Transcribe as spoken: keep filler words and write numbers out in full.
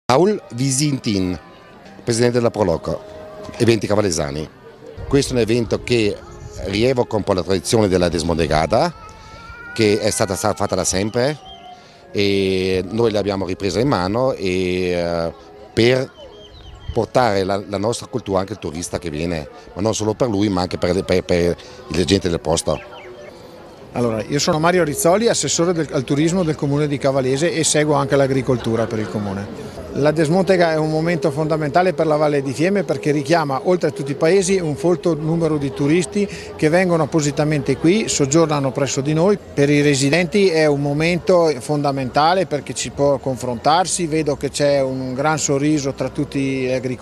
Paul Visintin, presidente della Proloco, Eventi Cavallesani. Questo è un evento che rievoca un po' la tradizione della Desmodegada, che è stata fatta da sempre e noi l'abbiamo ripresa in mano e, uh, per portare la, la nostra cultura anche al turista che viene, ma non solo per lui ma anche per, per, per la gente del posto. Allora, io sono Mario Rizzoli, assessore del, al turismo del comune di Cavallese e seguo anche l'agricoltura per il comune. La Desmotega è un momento fondamentale per la Valle di Fiemme perché richiama, oltre a tutti i paesi, un folto numero di turisti che vengono appositamente qui, soggiornano presso di noi. Per i residenti è un momento fondamentale perché ci può confrontarsi, vedo che c'è un gran sorriso tra tutti gli agricoltori.